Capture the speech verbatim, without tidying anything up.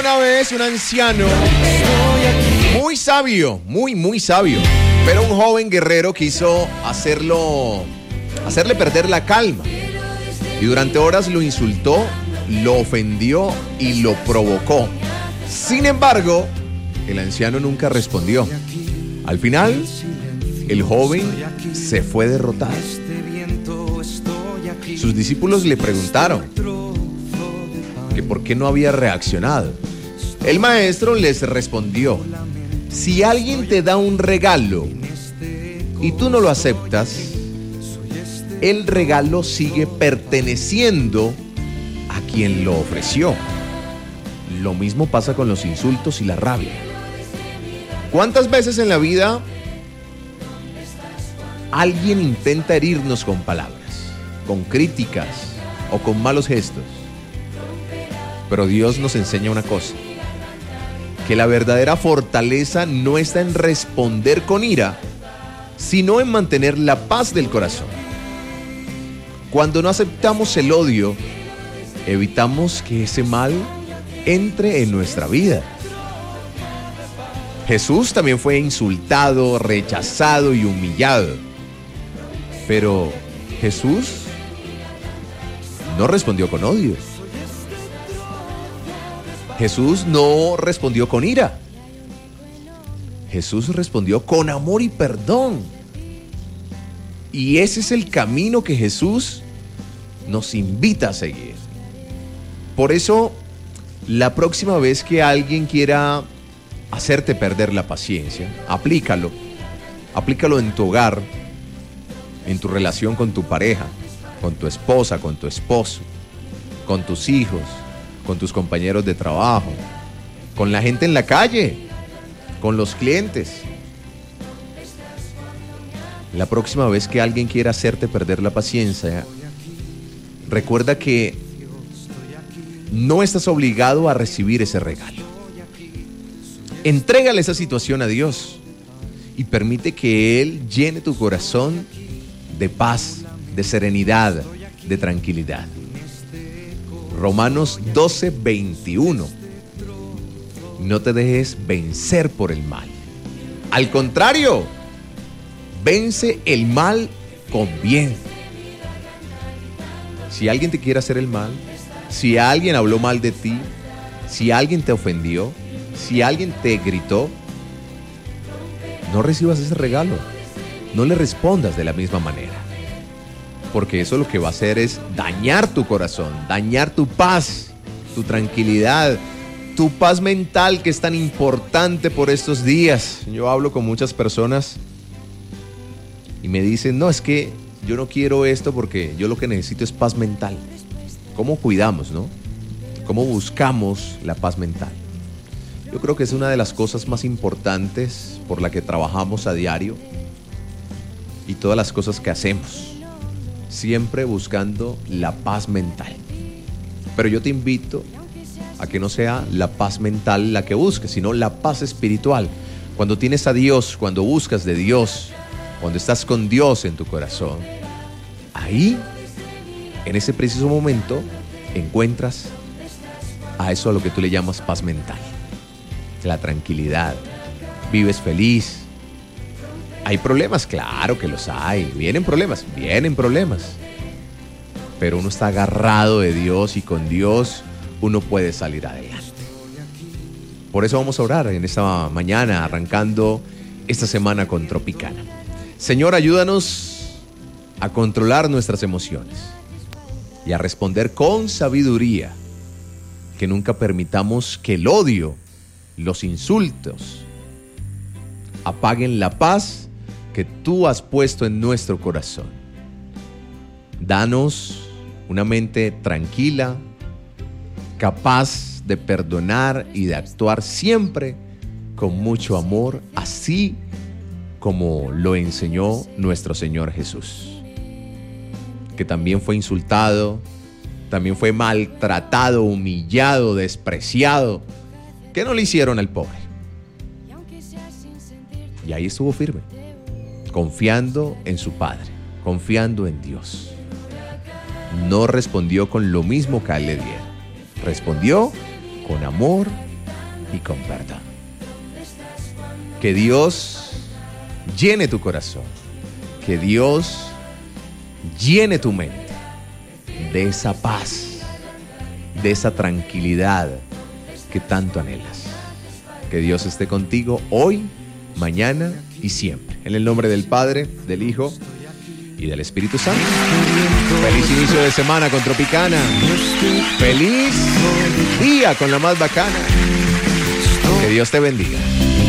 una vez un anciano muy sabio, muy, muy sabio, pero un joven guerrero quiso hacerlo, hacerle perder la calma. Y durante horas lo insultó, lo ofendió y lo provocó. Sin embargo, el anciano nunca respondió. Al final, el joven se fue derrotado. Sus discípulos le preguntaron que por qué no había reaccionado. El maestro les respondió: si alguien te da un regalo y tú no lo aceptas, el regalo sigue perteneciendo a quien lo ofreció. Lo mismo pasa con los insultos y la rabia. ¿Cuántas veces en la vida alguien intenta herirnos con palabras, con críticas o con malos gestos? Pero Dios nos enseña una cosa: que la verdadera fortaleza no está en responder con ira, sino en mantener la paz del corazón. Cuando no aceptamos el odio, evitamos que ese mal entre en nuestra vida. Jesús también fue insultado, rechazado y humillado. Pero Jesús no respondió con odio. Jesús no respondió con ira. Jesús respondió con amor y perdón. Y ese es el camino que Jesús nos invita a seguir. Por eso, la próxima vez que alguien quiera hacerte perder la paciencia, aplícalo. Aplícalo en tu hogar, en tu relación con tu pareja, con tu esposa, con tu esposo, con tus hijos, con tus compañeros de trabajo, con la gente en la calle, con los clientes. La próxima vez que alguien quiera hacerte perder la paciencia, recuerda que no estás obligado a recibir ese regalo. Entrégale esa situación a Dios y permite que Él llene tu corazón de paz, de serenidad, de tranquilidad. Romanos doce, veintiuno. No te dejes vencer por el mal. Al contrario, vence el mal con bien. Si alguien te quiere hacer el mal, si alguien habló mal de ti, si alguien te ofendió, si alguien te gritó, no recibas ese regalo. No le respondas de la misma manera. Porque eso lo que va a hacer es dañar tu corazón, dañar tu paz, tu tranquilidad, tu paz mental, que es tan importante por estos días. Yo hablo con muchas personas y me dicen: no, es que yo no quiero esto porque yo lo que necesito es paz mental. ¿Cómo cuidamos, no? ¿Cómo buscamos la paz mental? Yo creo que es una de las cosas más importantes por la que trabajamos a diario y todas las cosas que hacemos. Siempre buscando la paz mental. Pero yo te invito a que no sea la paz mental la que busques, sino la paz espiritual. Cuando tienes a Dios, cuando buscas de Dios, cuando estás con Dios en tu corazón, ahí, en ese preciso momento, encuentras a eso a lo que tú le llamas paz mental. La tranquilidad. Vives feliz. ¿Hay problemas? Claro que los hay. Vienen problemas, vienen problemas. Pero uno está agarrado de Dios y con Dios uno puede salir adelante. Por eso vamos a orar en esta mañana, arrancando esta semana con Tropicana. Señor, ayúdanos a controlar nuestras emociones y a responder con sabiduría. Que nunca permitamos que el odio, los insultos, apaguen la paz que tú has puesto en nuestro corazón. Danos una mente tranquila, capaz de perdonar y de actuar siempre con mucho amor, así como lo enseñó nuestro Señor Jesús, que también fue insultado, también fue maltratado, humillado, despreciado. ¿Qué no le hicieron al pobre? Y ahí estuvo firme, confiando en su Padre, confiando en Dios. No respondió con lo mismo que a él le diera. Respondió con amor y con perdón. Que Dios llene tu corazón. Que Dios llene tu mente de esa paz, de esa tranquilidad que tanto anhelas. Que Dios esté contigo hoy, mañana y siempre. En el nombre del Padre, del Hijo y del Espíritu Santo. Feliz inicio de semana con Tropicana. Feliz día con la más bacana. Que Dios te bendiga.